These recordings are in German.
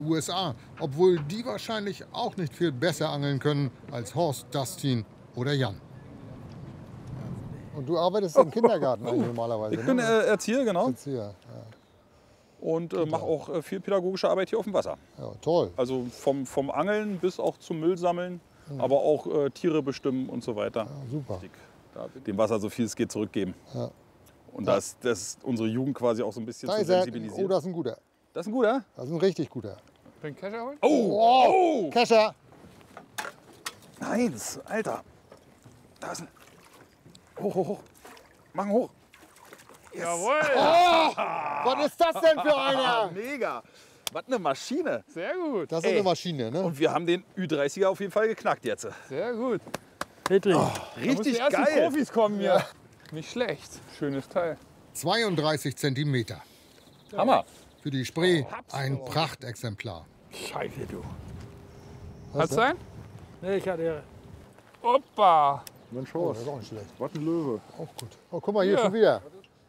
USA, obwohl die wahrscheinlich auch nicht viel besser angeln können als Horst, Dustin oder Jan. Und du arbeitest im Kindergarten eigentlich normalerweise? Ich bin Erzieher, genau. Erzieher, ja. Und mache auch viel pädagogische Arbeit hier auf dem Wasser. Ja, toll. Also vom Angeln bis auch zum Müll sammeln, aber auch Tiere bestimmen und so weiter. Ja, super. Dem Wasser so viel es geht zurückgeben. Ja. Und das ist unsere Jugend quasi auch so ein bisschen Da zu ist er. sensibilisieren. Oh, das ist ein guter. Das ist ein guter? Das ist ein richtig guter. Den Kescher holen? Oh! Kescher! Heinz, Alter. Da ist ein... Hoch, hoch, hoch. Mach ihn hoch. Yes. Jawohl! Was ist das denn für einer? Mega. Was eine Maschine. Sehr gut. Das ist eine Maschine, ne? Und wir haben den Ü30er auf jeden Fall geknackt jetzt. Sehr gut. Petri, Da müssen Richtig die ersten geil. Profis kommen hier. Nicht schlecht. Schönes Teil. 32 Zentimeter. Hammer. Für die Spree ein Prachtexemplar. Scheiße, du. Hat's sein? Nee, ich hatte Opa! Mensch, Oh, Horst, das ist auch nicht schlecht. was ein Löwe. Auch gut. Oh, guck mal hier Ja. schon wieder.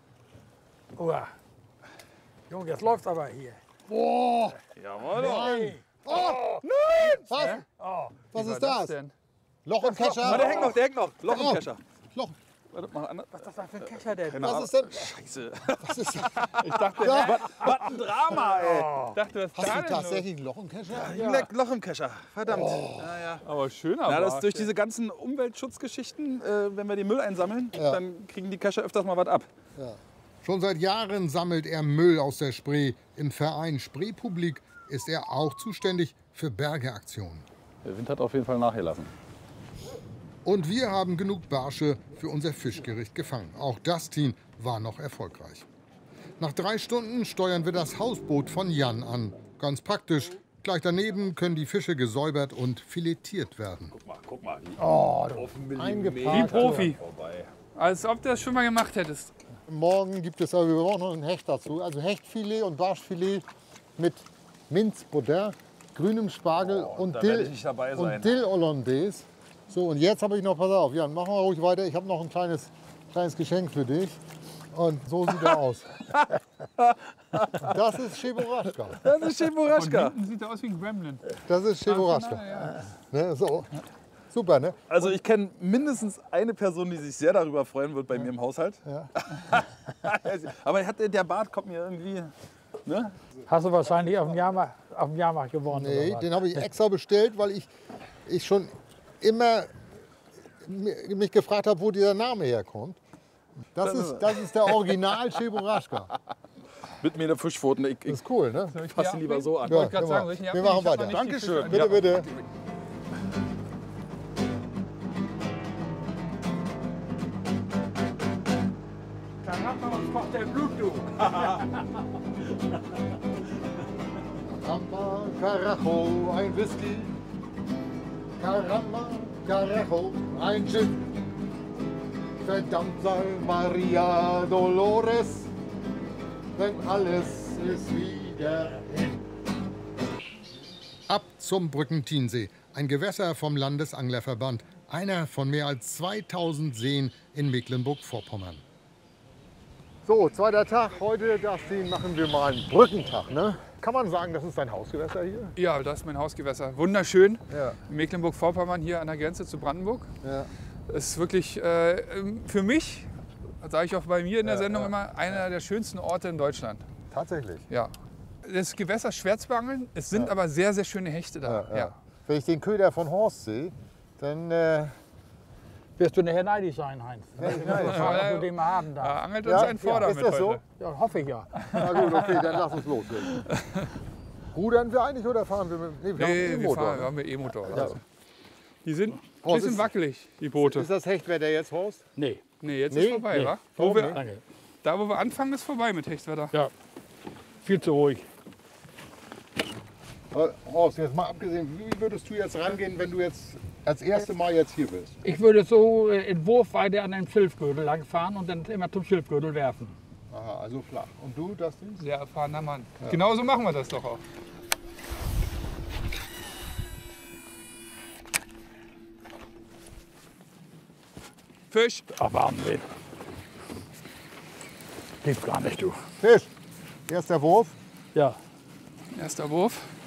Uah. Junge, jetzt läuft's aber hier. Boah! Jawohl. Nein! Oh! Nein! Was? Oh, Was Wie war ist das? denn? Loch im Kescher? Der hängt noch, der hängt noch. Loch im Oh. Kescher. Loch. Warte, mach an. was ist das da für ein Kescher denn? Keine Was Ahnung. ist denn? Scheiße. Was ist das? Ich dachte, Ja. Was ein Drama, ey. ich dachte, was Hast da du denn tatsächlich ein Loch im Kescher? Ja. Loch im Kescher. Verdammt. Ja, ja. los? Aber schöner Ja, das Barsch, durch ey. diese ganzen Umweltschutzgeschichten, wenn wir den Müll einsammeln, Ja. dann kriegen die Kescher öfters mal was ab. Schon seit Jahren sammelt er Müll aus der Spree. Im Verein Spreepublik ist er auch zuständig für Bergeaktionen. Der Wind hat auf jeden Fall nachgelassen. Und wir haben genug Barsche für unser Fischgericht gefangen. Auch Dustin war noch erfolgreich. Nach 3 Stunden steuern wir das Hausboot von Jan an. Ganz praktisch. Gleich daneben können die Fische gesäubert und filetiert werden. Guck mal. Eingeparkt. Profi. Als ob du das schon mal gemacht hättest. Morgen gibt es aber, wir brauchen noch einen Hecht dazu. Also Hechtfilet und Barschfilet mit Minzbutter, grünem Spargel und da werde Dill ich nicht dabei sein. und Dill Hollandaise. So, und jetzt habe ich noch, pass auf, Jan, machen wir ruhig weiter. Ich habe noch ein kleines Geschenk für dich. Und so sieht er aus. Das ist Cheboraschka. Das ist Von Cheboraschka. hinten sieht er aus wie ein Gremlin. Das ist Cheboraschka. Ja. Ne, so. Super, ne? Also ich kenne mindestens eine Person, die sich sehr darüber freuen wird bei mir im Haushalt. Ja. Aber der Bart kommt mir irgendwie... Ne? Hast du wahrscheinlich auf dem Jahrmarkt gewonnen. Nee, oder was? den habe ich extra bestellt, weil ich schon immer mich gefragt habe, wo dieser Name herkommt. Das ist der Original Cheboraschka. Mit mir eine Fischpfoten. Ich Das ist cool, ne? fasse ihn lieber so an. Ich wollte gerade Ja, sagen, soll ich ihn wir machen abnehmen? Ich hab weiter. noch nicht die Dankeschön. Fische. Bitte, bitte. Caramba, uns kocht der Blut, du. Caramba, Carajo, ein Whisky. Caramba, Carajo, ein Gin. Verdammt sei Maria Dolores, denn alles ist wieder hin. Ab zum Brückentinsee, ein Gewässer vom Landesanglerverband, einer von mehr als 2000 Seen in Mecklenburg-Vorpommern. So, zweiter Tag. Heute, Dustin, machen wir mal einen Brückentag. Ne? Kann man sagen, das ist dein Hausgewässer hier? Ja, das ist mein Hausgewässer. Wunderschön. Ja. In Mecklenburg-Vorpommern, hier an der Grenze zu Brandenburg. Ja. Das ist wirklich für mich, sage ich auch bei mir in der Sendung immer, einer der schönsten Orte in Deutschland. Tatsächlich. Ja. Das Gewässer ist schwer zu beangeln, es sind aber sehr, sehr schöne Hechte da. Ja. Wenn ich den Köder von Horst sehe, dann Wirst du nachher neidisch sein, Heinz. Was du dem haben Da darfst. angelt uns ein Vorder ist mit das so? heute. Ja, hoffe ich ja. Na gut, okay, dann lass uns los. Rudern wir eigentlich oder fahren wir mit nee, wir haben Nee, einen wir E-Motor, fahren, ne? wir haben E-Motor. Ja. Also. Die sind ein Horst, bisschen ist- wackelig, die Boote. Ist das Hechtwetter jetzt, Horst? Nee, Nee, jetzt Nee? ist vorbei, Nee. wa? Warum nicht? danke. Da, wo wir anfangen, ist vorbei mit Hechtwetter. Ja, viel zu ruhig. Horst, jetzt mal abgesehen, wie würdest du jetzt rangehen, wenn du jetzt als erste Mal jetzt hier bist? Ich würde so in Wurfweite an einem Schilfgürtel langfahren und dann immer zum Schilfgürtel werfen. Aha, also flach. Und du, Dustin? Sehr erfahrener Mann. Genauso machen wir das doch auch. Fisch. Ach, Wahnsinn. Gibt's gar nicht, du. Fisch. Erster Wurf. Ja, Erster Wurf.